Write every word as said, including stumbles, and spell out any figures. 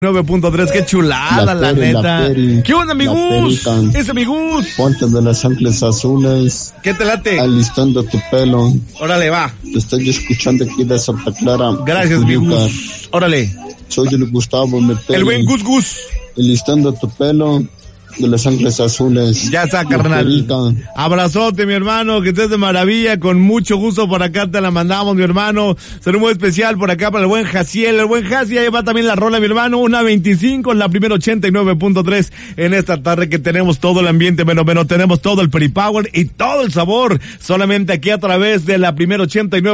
nueve punto tres, qué chulada, la, peri, neta. La peri, ¿qué onda, mi Gus? Ese mi Gus. Ponte de las ángeles azules. ¿Qué te late? Alistando tu pelo. Órale, va. Te estoy escuchando aquí de Santa Clara. Gracias, mi Gus. Órale. Soy el Gustavo Meteli. El buen Gus Gus. Alistando tu pelo. De los ángeles azules. Ya está, carnal. Abrazote, mi hermano, que estés de maravilla, con mucho gusto por acá te la mandamos, mi hermano. Será muy especial por acá para el buen Jaciel, el buen Jaciel, ahí va también la rola, mi hermano, una veinticinco, la primera ochenta y nueve punto tres en esta tarde que tenemos todo el ambiente, menos menos, tenemos todo el Peripower y todo el sabor, solamente aquí a través de la primera ochenta y nueve.